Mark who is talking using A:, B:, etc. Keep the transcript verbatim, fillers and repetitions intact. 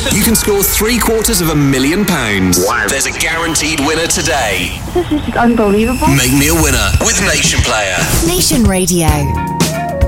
A: You can score three quarters of a million pounds.
B: Wow.
A: There's a guaranteed winner today.
C: This is unbelievable.
A: Make me a winner with Nation Player.
D: Nation Radio.